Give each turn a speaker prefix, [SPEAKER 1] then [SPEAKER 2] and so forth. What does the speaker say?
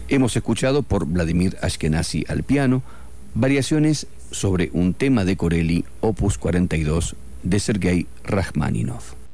[SPEAKER 1] Hemos escuchado por Vladimir Ashkenazi al piano variaciones sobre un tema de Corelli, opus 42, de Sergei Rachmaninov.